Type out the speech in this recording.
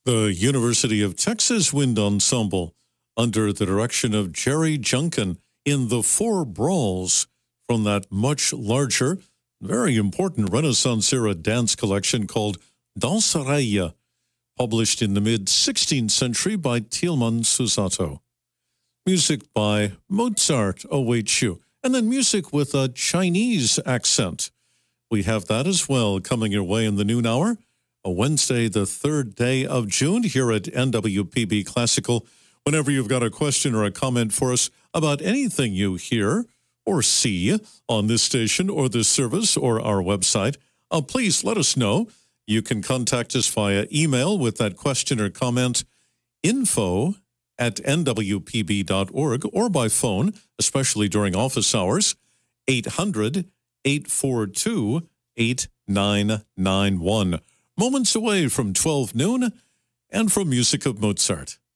The University of Texas Wind Ensemble, under the direction of Jerry Junkin, in the Four Brawls from that much larger, very important Renaissance-era dance collection called Dansereia, published in the mid-16th century by Tilman Susato. Music by Mozart awaits you, and then music with a Chinese accent. We have that as well coming your way in the noon hour, a Wednesday, the 3rd day of June, here at NWPB Classical. Whenever you've got a question or a comment for us about anything you hear or see on this station or this service or our website, please let us know. You can contact us via email with that question or comment, info@nwpb.org, or by phone, especially during office hours, 800-842-8991. Moments away from 12 noon and from music of Mozart.